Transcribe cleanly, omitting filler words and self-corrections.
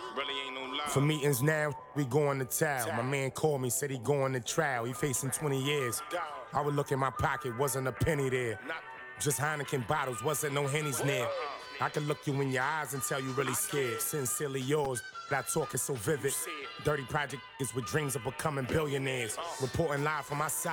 Really ain't no lie. For meetings now, we going to town. My man called me, said he going to trial. He facing 20 years. I would look in my pocket, wasn't a penny there. Just Heineken bottles, wasn't no Henny's near. I can look you in your eyes and tell you really scared. Sincerely yours, that talk is so vivid. Dirty project is with dreams of becoming billionaires. Reporting live from my side.